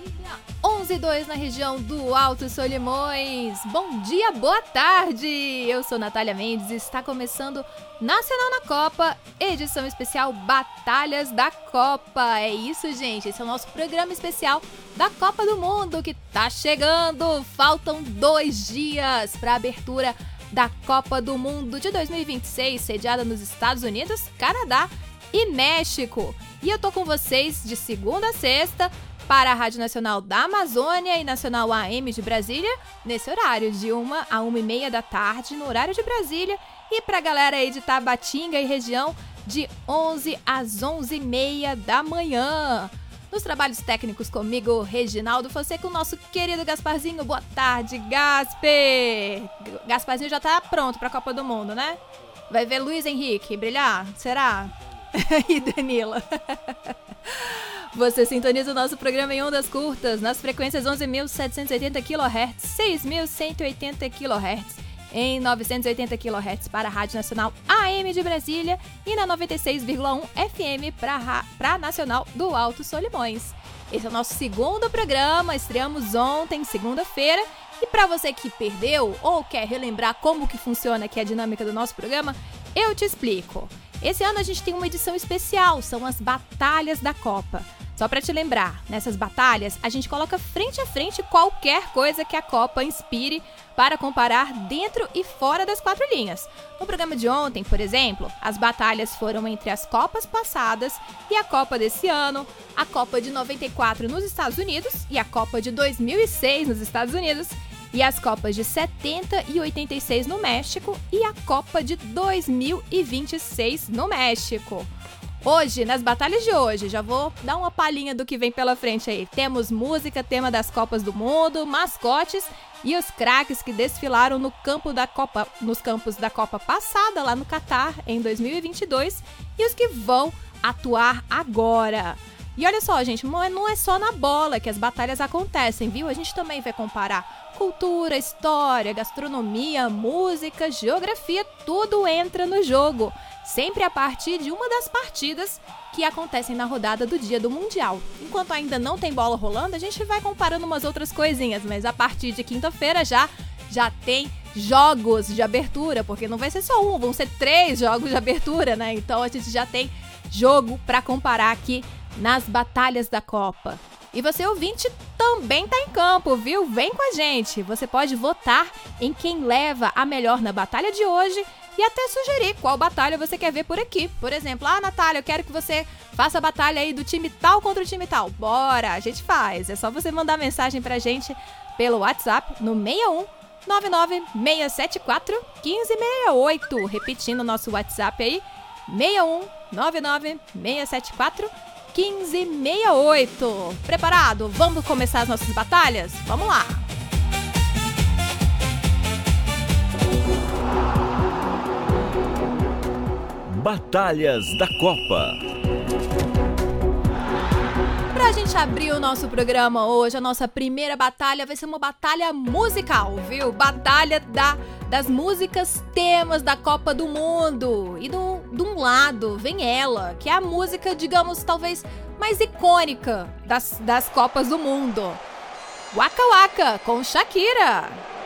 11:02 na região do Alto Solimões. Bom dia, boa tarde! Eu sou Natália Mendes e está começando Nacional na Copa, edição especial Batalhas da Copa. É isso, gente, esse é o nosso programa especial da Copa do Mundo que tá chegando. Faltam 2 dias para a abertura da Copa do Mundo de 2026, sediada nos Estados Unidos, Canadá e México. E eu tô com vocês de segunda a sexta para a Rádio Nacional da Amazônia e Nacional AM de Brasília, nesse horário, de 1 a 1:30 da tarde, no horário de Brasília, e para a galera aí de Tabatinga e região, de 11 às 11:30 da manhã. Nos trabalhos técnicos comigo, Reginaldo Fonseca, o nosso querido Gasparzinho. Boa tarde, Gasper! Gasparzinho já tá pronto para a Copa do Mundo, né? Vai ver Luiz Henrique brilhar? Será? E Danila? Você sintoniza o nosso programa em ondas curtas, nas frequências 11.780 kHz, 6.180 kHz, em 980 kHz para a Rádio Nacional AM de Brasília e na 96,1 FM para a Nacional do Alto Solimões. Esse é o nosso segundo programa, estreamos ontem, segunda-feira, e para você que perdeu ou quer relembrar como que funciona aqui a dinâmica do nosso programa, eu te explico. Esse ano a gente tem uma edição especial, são as Batalhas da Copa. Só para te lembrar, nessas batalhas a gente coloca frente a frente qualquer coisa que a Copa inspire para comparar dentro e fora das 4 linhas. No programa de ontem, por exemplo, as batalhas foram entre as Copas passadas e a Copa desse ano, a Copa de 94 nos Estados Unidos e a Copa de 2006 nos Estados Unidos, e as Copas de 70 e 86 no México e a Copa de 2026 no México. Hoje, nas batalhas de hoje, já vou dar uma palhinha do que vem pela frente aí. Temos música, tema das Copas do Mundo, mascotes e os craques que desfilaram nos campos da Copa passada, lá no Catar, em 2022, e os que vão atuar agora. E olha só, gente, não é só na bola que as batalhas acontecem, viu? A gente também vai comparar cultura, história, gastronomia, música, geografia, tudo entra no jogo. Sempre a partir de uma das partidas que acontecem na rodada do dia do Mundial. Enquanto ainda não tem bola rolando, a gente vai comparando umas outras coisinhas, mas a partir de quinta-feira já tem jogos de abertura, porque não vai ser só um, vão ser 3 jogos de abertura, né? Então a gente já tem jogo para comparar aqui nas batalhas da Copa. E você, ouvinte, também tá em campo, viu? Vem com a gente! Você pode votar em quem leva a melhor na batalha de hoje e até sugerir qual batalha você quer ver por aqui. Por exemplo, Natália, eu quero que você faça a batalha aí do time tal contra o time tal. Bora, a gente faz. É só você mandar mensagem pra gente pelo WhatsApp no 61 99674 1568. Repetindo o nosso WhatsApp aí, 61 99674 1568. Preparado? Vamos começar as nossas batalhas? Vamos lá! Batalhas da Copa. Pra gente abrir o nosso programa hoje, a nossa primeira batalha vai ser uma batalha musical, viu? Batalha das músicas temas da Copa do Mundo. E de um lado vem ela, que é a música, digamos, talvez mais icônica das Copas do Mundo. Waka Waka, com Shakira.